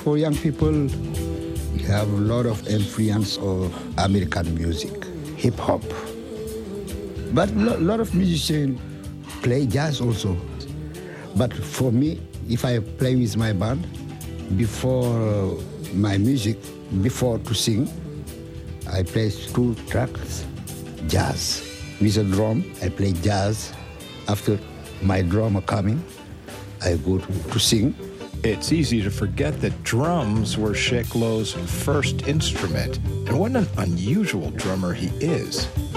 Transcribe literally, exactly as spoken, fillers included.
for young people, you have a lot of influence of American music, hip hop. But a lo- lot of musicians play jazz also. But for me, if I play with my band, before my music, before to sing, I play two tracks, jazz. With a drum, I play jazz. After my drummer coming, I go to, to sing. It's easy to forget that drums were Sheck Lo's first instrument, and what an unusual drummer he is.